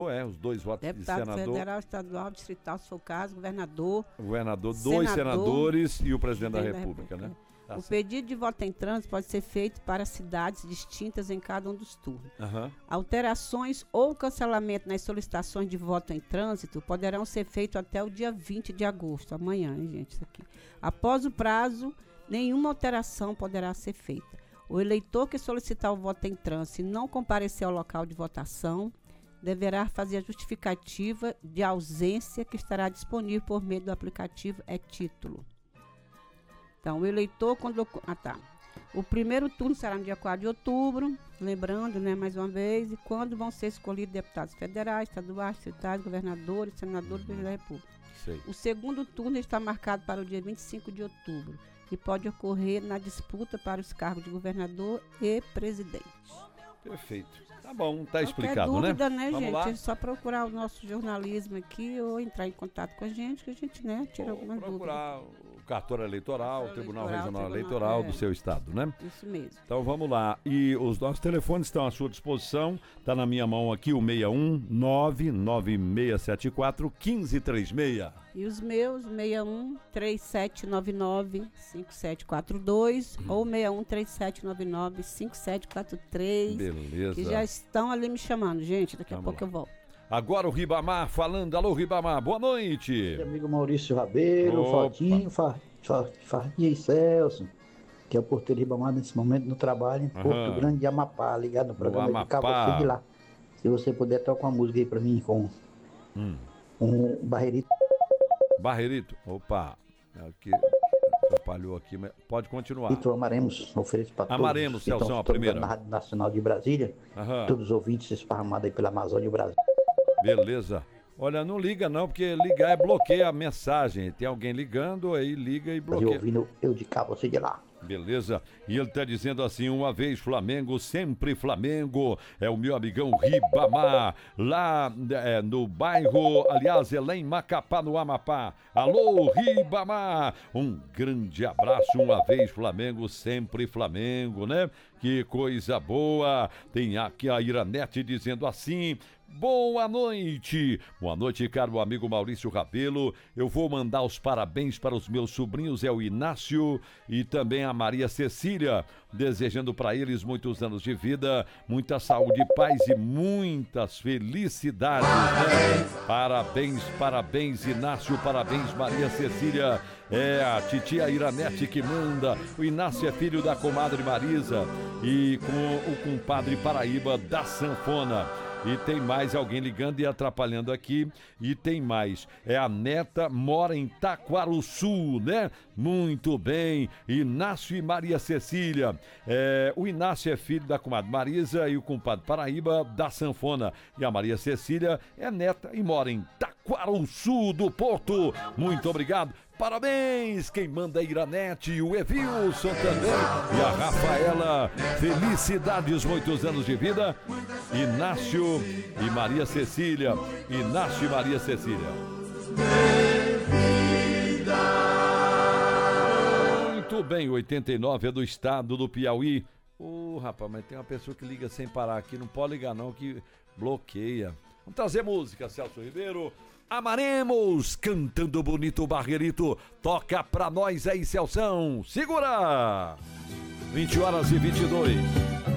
Os dois votos de Deputado senador. federal, estadual, distrital, se for o caso, governador, Dois senadores e o presidente da República, né? Tá o certo. pedido de voto em trânsito pode ser feito para cidades distintas em cada um dos turnos. Aham. Alterações ou cancelamento nas solicitações de voto em trânsito poderão ser feitos até o dia 20 de agosto, amanhã, hein, gente, isso aqui. Após o prazo, nenhuma alteração poderá ser feita. O eleitor que solicitar o voto em trânsito e não comparecer ao local de votação deverá fazer a justificativa de ausência que estará disponível por meio do aplicativo e-Título. Então, o eleitor, quando... O primeiro turno será no dia 4 de outubro, lembrando, né, mais uma vez, e quando vão ser escolhidos deputados federais, estaduais, distritais, governadores, senadores e presidente da República. Sei. O segundo turno está marcado para o dia 25 de outubro e pode ocorrer na disputa para os cargos de governador e presidente. Perfeito. Tá bom, tá Qualquer explicado, dúvida, né? né, Vamos gente? lá? É só procurar o nosso jornalismo aqui ou entrar em contato com a gente, que a gente, né, tira alguma dúvida. Procurar o cartório eleitoral, o Tribunal Regional Tribunal, Eleitoral do seu estado, né? Isso mesmo. Então vamos lá. E os nossos telefones estão à sua disposição. Está na minha mão aqui o 61 99674 1536. E os meus, 61 3799 5742 ou 61 3799 5743. Beleza. Que já estão ali me chamando, gente. Daqui a Vamos pouco lá. eu volto. Agora o Ribamar falando. Alô, Ribamar, boa noite. Amigo Maurício Rabelo, Opa. Fotinho, Fardinha e Celso, que é o porteiro Ribamar nesse momento no trabalho em Porto Grande de Amapá, ligado no programa de cá, Amapá. você de lá. Se você puder tocar uma música aí pra mim com um barreirito. Barreirito. Opa. Aqui. Atrapalhou aqui, mas pode continuar. Vitor Amaremos, ofereço para todos. Amaremos, Celso, a primeira. Na Rádio Nacional de Brasília, todos os ouvintes esparramados aí pela Amazônia e Brasil. Beleza. Olha, não liga não, porque ligar bloqueia a mensagem. Tem alguém ligando, aí liga e bloqueia. Ouvindo eu de cá, você de lá. Beleza. E ele tá dizendo assim, uma vez Flamengo, sempre Flamengo. É o meu amigão Ribamar, lá no bairro, aliás, é lá em Macapá, no Amapá. Alô, Ribamar. Um grande abraço, uma vez Flamengo, sempre Flamengo, né? Que coisa boa. Tem aqui a Iranete dizendo assim... Boa noite, caro amigo Maurício Rabelo. Eu vou mandar os parabéns para os meus sobrinhos, o Inácio e também a Maria Cecília, desejando para eles muitos anos de vida, muita saúde, paz e muitas felicidades, né? Parabéns Inácio, parabéns Maria Cecília. É a titia Iranete que manda. O Inácio é filho da comadre Marisa e com o compadre Paraíba da sanfona. E tem mais alguém ligando e atrapalhando aqui. E tem mais. É a neta, mora em Taquaruçu, né? Muito bem. Inácio e Maria Cecília. O Inácio é filho da comadre Marisa e o compadre Paraíba da sanfona. E a Maria Cecília é neta e mora em Taquaruçu do Porto. Muito obrigado. Parabéns, quem manda é a Iranete e o Evilson também. E a Rafaela, felicidades, muitos anos de vida. Inácio e Maria Cecília. Inácio e Maria Cecília. Muito bem, 89 é do estado do Piauí. Rapaz, mas tem uma pessoa que liga sem parar aqui. Não pode ligar não, que bloqueia. Vamos trazer música, Celso Ribeiro. Amaremos, cantando bonito o Barreirito. Toca pra nós aí, Celção. Segura! 20 horas e 22.